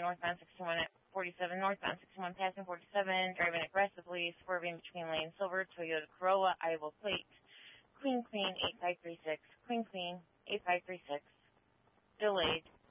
northbound 61 at 47, northbound 61 passing 47, driving aggressively, swerving between lane silver, Toyota Corolla, Iowa plate, Queen 8536, Queen 8536, delayed.